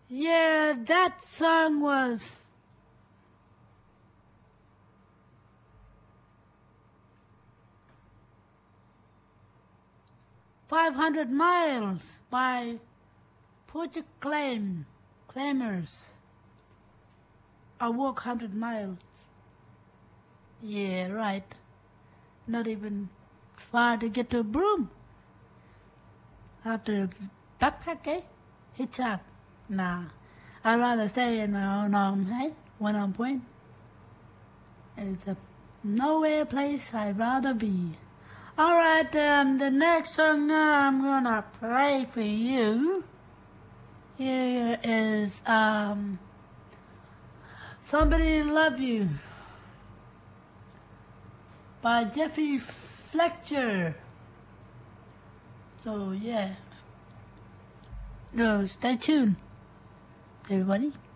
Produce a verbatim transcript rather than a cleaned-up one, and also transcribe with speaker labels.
Speaker 1: Yeah, that song was Five Hundred Miles by Project Claim, Claimers. I walk hundred miles. Yeah, right. Not even far to get to a broom. Have to backpack, eh? Hitchhike. Nah. I'd rather stay in my own home, hey? When I'm point. It's a nowhere place I'd rather be. Alright, um, the next song I'm gonna play for you. Here is, um, Somebody Love You by Jeffrey Fletcher. So, yeah. So, stay tuned, everybody.